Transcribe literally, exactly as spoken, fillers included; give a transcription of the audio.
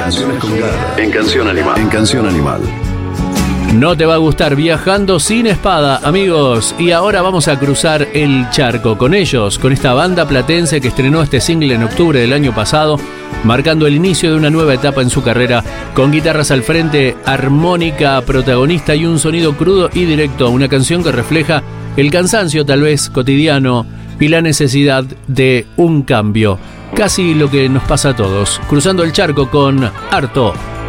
Canciones con garra. En Canción Animal. En Canción Animal. No te va a gustar Viajando sin espada, amigos. Y ahora vamos a cruzar el charco con ellos, con esta banda platense que estrenó este single en octubre del año pasado, marcando el inicio de una nueva etapa en su carrera, con guitarras al frente, armónica protagonista y un sonido crudo y directo. Una canción que refleja el cansancio tal vez cotidiano y la necesidad de un cambio. Casi lo que nos pasa a todos. Cruzando el charco con Harto.